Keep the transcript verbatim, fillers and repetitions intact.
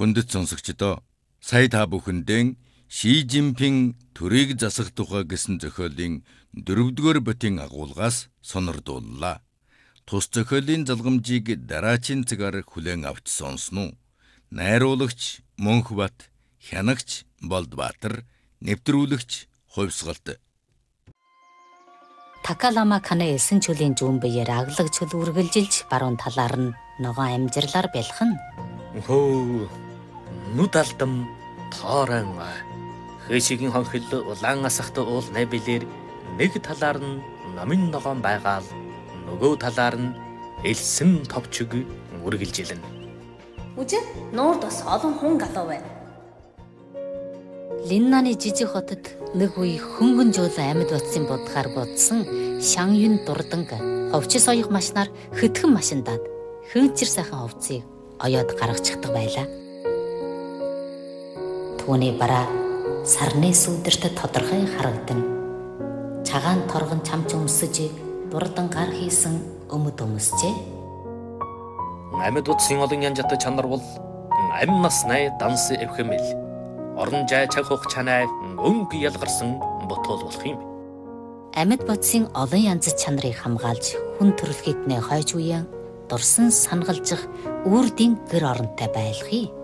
Хүндэт сонсогчдоо сая та бүхэндээ Ши Жинпин төрийг засах тухай гэсэн зохиолын дөрөвдүгээр ботын агуулгаас сонирдууллаа. Тус зохиолын залгамжийг дараачийн цагаар хүлээн авч сонсноо. Найруулагч Мөнхбат, хянагч Болдбаатар, нэвтрүүлэгч Хувьсгалт. Такалама Каны эсэн чөлийн зүүн биеэр аглаг чөл үргэлжилж баруун талаар нь ногоон амжирлаар бэлхэн. Хөө нүд алдам тоорон хэшигийн хонхил улаан асахт уул найбилэр нэг талаар нь номын ногоон байгаал нөгөө талаар нь элсэн товчиг үргэлжилнэ. Үжи нуурд бас олон хүн галуу байна. Линнаны жижиг хотод нэг үе хөнгөн жуулан амьд утсын будгаар будсан Шангюн дурданг ховчис оёх машинаар хөтгөн машиндаад хөөцөр сайхан ховцыг оёод гаргачихдаг байлаа. Түүний бараа сарны сүдэрт тодорхой харагдана. Цагаан торгон чамч өмсөж дурдан гар хийсэн өмд өмсчээ. Амьд утсын олон янжтай чанар бол амь насны данс эвхэмэл. Орон жай чагх чанай өнгө ялгарсан ботол болох юм. Амьд бодсын олон янз чанарыг хамгаалж хүн төрөлхийднээ хойж үеэн дурсан сангалжих үрдийн гэр оронтой байлгая.